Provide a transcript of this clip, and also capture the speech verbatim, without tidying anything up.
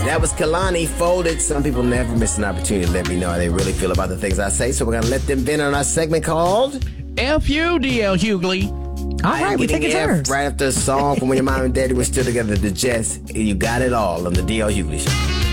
That was Kalani Folded. Some people never miss an opportunity to let me know how they really feel about the things I say, so we're going to let them vent on our segment called F U, D L Hughley. All right, we think it's F hers. right after a song from when your mom and daddy were still together, the Jets. You got it all on the D L Hughley Show.